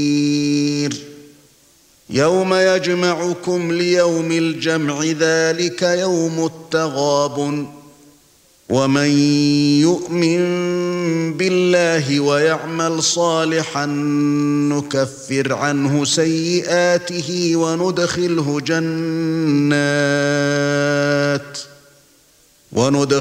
يَوْمَ يَجْمَعُكُمْ لِيَوْمِ الْجَمْعِ ذَلِكَ يَوْمُ التَّغَابُنِ وَمَن يُؤْمِن بِاللَّهِ وَيَعْمَلْ صَالِحًا نُكَفِّرْ عَنْهُ سَيِّئَاتِهِ وَندْخِلْهُ